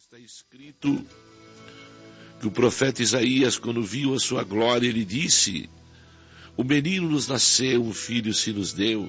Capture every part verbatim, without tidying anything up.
Está escrito que o profeta Isaías, quando viu a sua glória, ele disse: o menino nos nasceu, um filho se nos deu,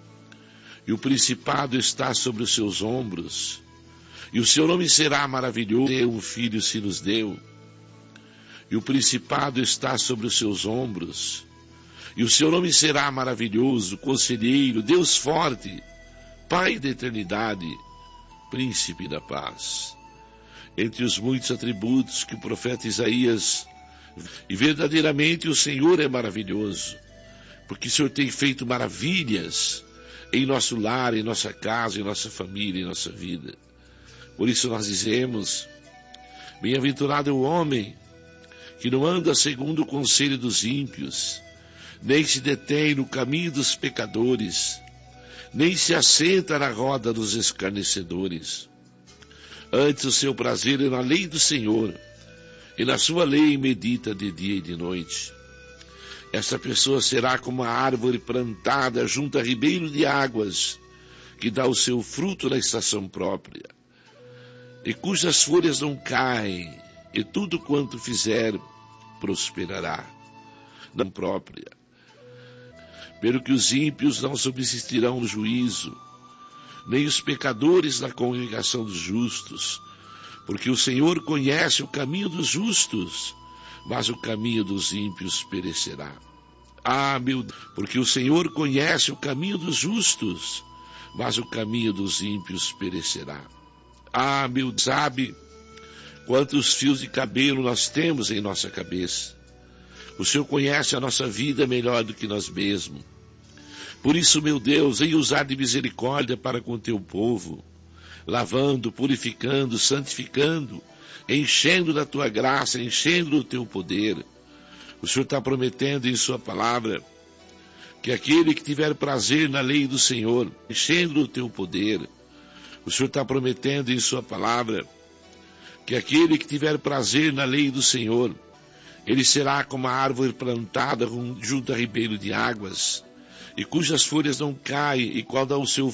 e o principado está sobre os seus ombros, e o seu nome será maravilhoso, um filho se nos deu, e o principado está sobre os seus ombros, e o seu nome será maravilhoso, conselheiro, Deus forte, Pai da eternidade, Príncipe da paz. Entre os muitos atributos que o profeta Isaías, e verdadeiramente o Senhor é maravilhoso, porque o Senhor tem feito maravilhas em nosso lar, em nossa casa, em nossa família, em nossa vida. Por isso nós dizemos: bem-aventurado é o homem que não anda segundo o conselho dos ímpios, nem se detém no caminho dos pecadores, nem se assenta na roda dos escarnecedores. Antes o seu prazer é na lei do Senhor, e na sua lei medita de dia e de noite. Esta pessoa será como a árvore plantada junto a ribeiro de águas, que dá o seu fruto na estação própria, e cujas folhas não caem, e tudo quanto fizer prosperará. Não própria. Pelo que os ímpios não subsistirão no juízo, nem os pecadores na congregação dos justos, porque o Senhor conhece o caminho dos justos, mas o caminho dos ímpios perecerá. Ah, meu Deus, porque o Senhor conhece o caminho dos justos, mas o caminho dos ímpios perecerá. Ah, meu Deus, sabe quantos fios de cabelo nós temos em nossa cabeça. O Senhor conhece a nossa vida melhor do que nós mesmos. Por isso, meu Deus, venha usar de misericórdia para com o teu povo, lavando, purificando, santificando, enchendo da tua graça, enchendo do teu poder. O Senhor está prometendo em sua palavra que aquele que tiver prazer na lei do Senhor, enchendo do teu poder. O Senhor está prometendo em sua palavra que aquele que tiver prazer na lei do Senhor, ele será como a árvore plantada junto a ribeiro de águas, e cujas folhas não caem, e qual dá o seu